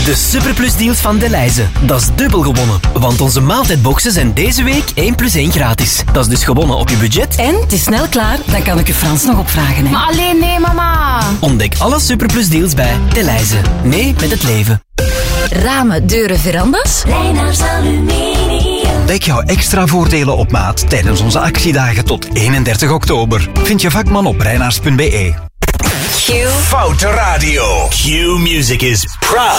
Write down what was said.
De Superplus deals van Delhaize. Dat is dubbel gewonnen. Want onze maaltijdboxen zijn deze week 1 + 1 gratis. Dat is dus gewonnen op je budget. En het is snel klaar, dan kan ik je Frans nog opvragen. Hè? Maar alleen nee, mama. Ontdek alle Superplus deals bij Delhaize. Mee met het leven. Ramen, deuren, verandas? Reinaars Aluminium. Ontdek jouw extra voordelen op maat tijdens onze actiedagen tot 31 oktober. Vind je vakman op reinaars.be. Foute Radio. Q Music is proud